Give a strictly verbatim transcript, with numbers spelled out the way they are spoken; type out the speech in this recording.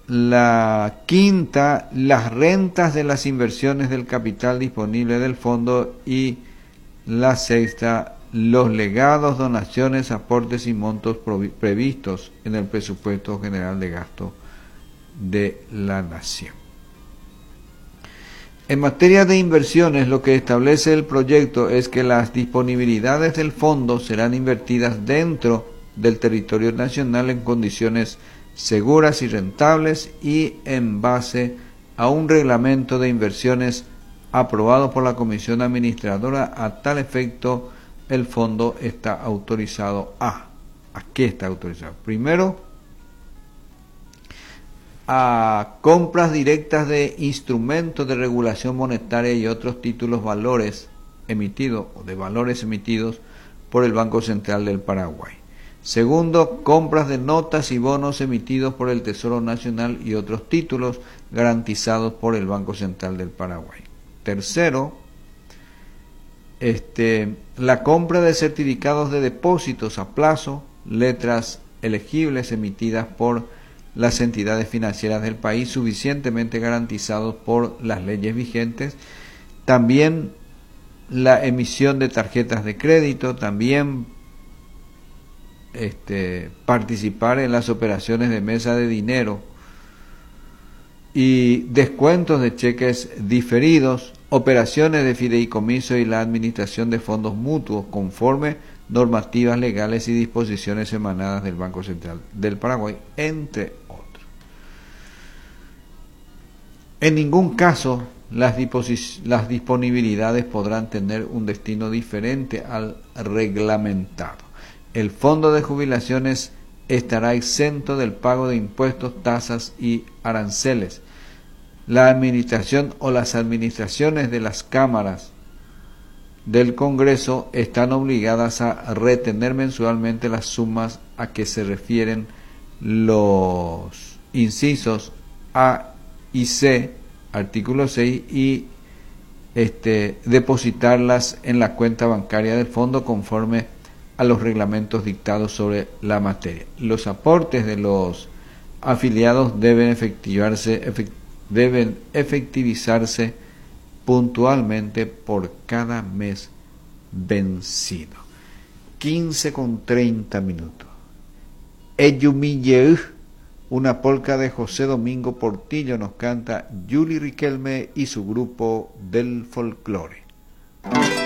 La quinta, las rentas de las inversiones del capital disponible del fondo. Y la sexta, los legados, donaciones, aportes y montos previstos en el presupuesto general de gasto de la nación. En materia de inversiones, lo que establece el proyecto es que las disponibilidades del fondo serán invertidas dentro del territorio nacional en condiciones seguras y rentables y en base a un reglamento de inversiones aprobado por la Comisión Administradora. A tal efecto, el fondo está autorizado a... ¿A qué está autorizado? Primero, a compras directas de instrumentos de regulación monetaria y otros títulos valores emitidos o de valores emitidos por el Banco Central del Paraguay. Segundo, compras de notas y bonos emitidos por el Tesoro Nacional y otros títulos garantizados por el Banco Central del Paraguay. Tercero, este, la compra de certificados de depósitos a plazo, letras elegibles emitidas por las entidades financieras del país suficientemente garantizados por las leyes vigentes. También la emisión de tarjetas de crédito, también este, participar en las operaciones de mesa de dinero y descuentos de cheques diferidos, operaciones de fideicomiso y la administración de fondos mutuos conforme normativas legales y disposiciones emanadas del Banco Central del Paraguay, entre otros. En ningún caso las, las disponibilidades podrán tener un destino diferente al reglamentado. El fondo de jubilaciones estará exento del pago de impuestos, tasas y aranceles. La administración o las administraciones de las cámaras del Congreso están obligadas a retener mensualmente las sumas a que se refieren los incisos A y C, artículo seis, y este, depositarlas en la cuenta bancaria del fondo conforme a los reglamentos dictados sobre la materia. Los aportes de los afiliados deben efectivarse, efect, deben efectivizarse puntualmente por cada mes vencido. quince con treinta minutos. Eyumilleu, una polca de José Domingo Portillo, nos canta Yuli Riquelme y su grupo del folclore.